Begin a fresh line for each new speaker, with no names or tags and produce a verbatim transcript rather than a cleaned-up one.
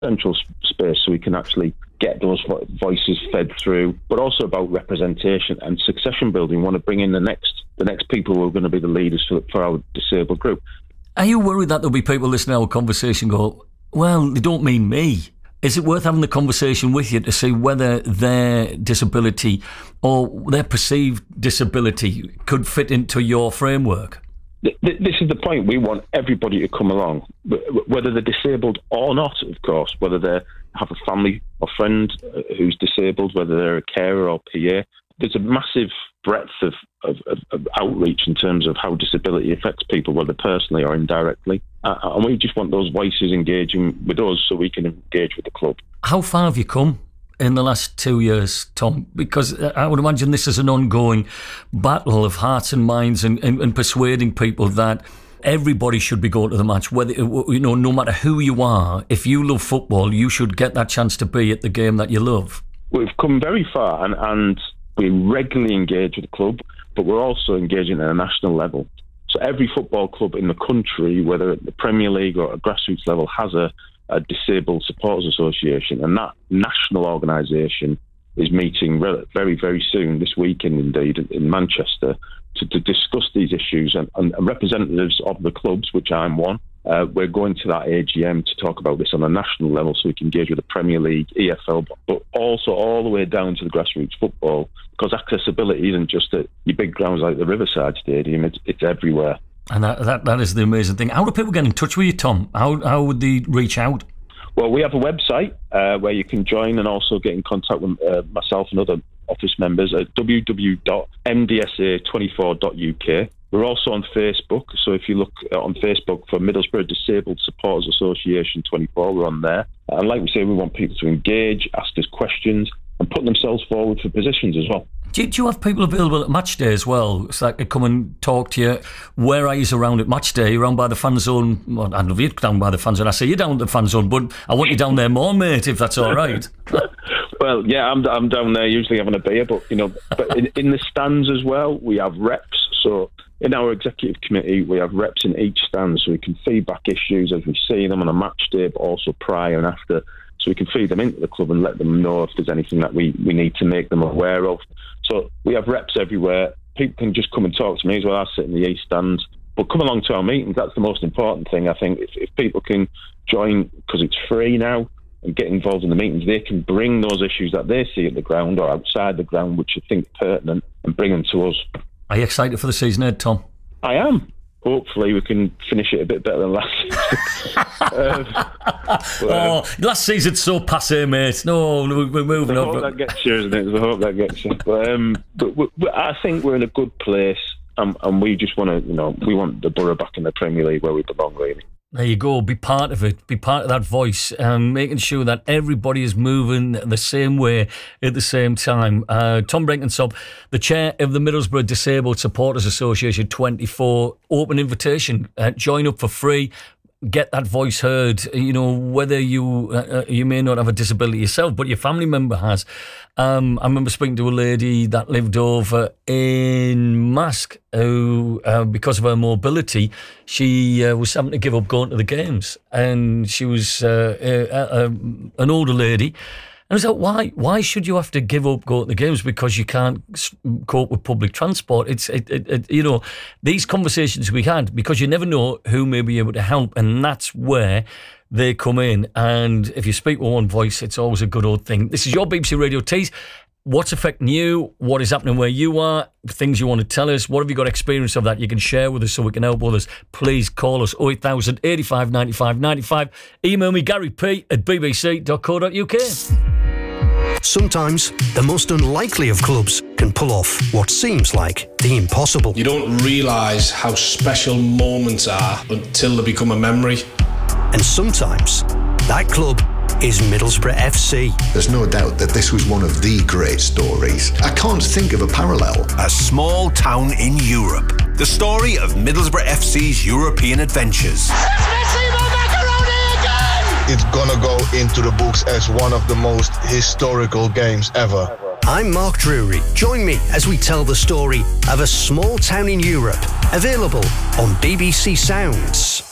central space so we can actually get those voices fed through, but also about representation and succession building. We want to bring in the next the next people who are going to be the leaders for, for our disabled group.
Are you worried that there'll be people listening to our conversation go, well, they don't mean me? Is it worth having the conversation with you to see whether their disability or their perceived disability could fit into your framework?
This is the point. We want everybody to come along, whether they're disabled or not, of course, whether they have a family or friend who's disabled, whether they're a carer or P A. There's a massive breadth of, of, of outreach in terms of how disability affects people, whether personally or indirectly. Uh, and we just want those voices engaging with us so we can engage with the club.
How far have you come in the last two years, Tom? Because I would imagine this is an ongoing battle of hearts and minds and, and, and persuading people that everybody should be going to the match, whether, you know, no matter who you are. If you love football, you should get that chance to be at the game that you love.
We've come very far, and, and we regularly engage with the club, but we're also engaging at a national level. So every football club in the country, whether at the Premier League or at grassroots level, has a a Disabled Supporters Association, and that national organisation is meeting very, very soon, this weekend indeed, in Manchester, to, to discuss these issues. And, and representatives of the clubs, which I'm one, uh, we're going to that A G M to talk about this on a national level so we can engage with the Premier League, E F L, but also all the way down to the grassroots football, because accessibility isn't just at your big grounds like the Riverside Stadium, it's, it's everywhere.
And that, that that is the amazing thing. How do people get in touch with you, Tom? How how would they reach out?
Well, we have a website uh, where you can join and also get in contact with uh, myself and other office members at w w w dot m d s a twenty-four dot u k. We're also on Facebook, so if you look on Facebook for Middlesbrough Disabled Supporters Association twenty-four, we're on there. And like we say, we want people to engage, ask us questions, and put themselves forward for positions as well.
Do you, do you have people available at match day as well, so that could come and talk to you? Where are you around at match day? You're around by the fan zone. Well, I love you down by the fan zone. I say you're down at the fan zone, but I want you down there more, mate, if that's all right.
Well, yeah, I'm I'm down there usually having a beer, but you know, but in, in the stands as well, we have reps. So in our executive committee, we have reps in each stand, so we can feedback issues as we see them on a match day, but also prior and after. So we can feed them into the club and let them know if there's anything that we, we need to make them aware of. So we have reps everywhere. People can just come and talk to me as well. I sit in the East Stand. But come along to our meetings. That's the most important thing, I think. If, if people can join, because it's free now, and get involved in the meetings, they can bring those issues that they see at the ground or outside the ground, which I think are pertinent, and bring them to us.
Are you excited for the season ahead, Tom?
I am. Hopefully we can finish it a bit better than last season. um, but,
oh, last season's so passé, mate. No, we're moving on.
I hope that gets you, isn't it? I hope that gets you. But, um, but, but I think we're in a good place, and, and we just want to, you know, we want the Borough back in the Premier League where we belong, really.
There you go. Be part of it. Be part of that voice, um, making sure that everybody is moving the same way at the same time. Uh, Tom Blenkinsop, the chair of the Middlesbrough Disabled Supporters Association twenty-four, open invitation. Uh, join up for free. Get that voice heard. You know, whether you uh, you may not have a disability yourself, but your family member has. Um, I remember speaking to a lady that lived over in Mask who, uh, because of her mobility, she uh, was having to give up going to the games, and she was uh, uh, uh, an older lady. And I was like, why? Why should you have to give up going to the games because you can't cope with public transport? It's, it, it, it, you know, these conversations we had, because you never know who may be able to help, and that's where they come in. And if you speak with one voice, it's always a good old thing. This is your B B C Radio Tees. What's affecting you? What is happening where you are? Things you want to tell us? What have you got experience of that you can share with us so we can help others? Please call us oh eight thousand, eighty-five, ninety-five, ninety-five. Email me Gary P at b b c dot co dot u k.
Sometimes the most unlikely of clubs can pull off what seems like the impossible.
You don't realise how special moments are until they become a memory.
And sometimes that club is Middlesbrough F C.
There's no doubt that this was one of the great stories. I can't think of a parallel.
A small town in Europe. The story of Middlesbrough F C's European adventures.
It's gonna go into the books as one of the most historical games ever.
I'm Mark Drury. Join me as we tell the story of a small town in Europe. Available on B B C Sounds.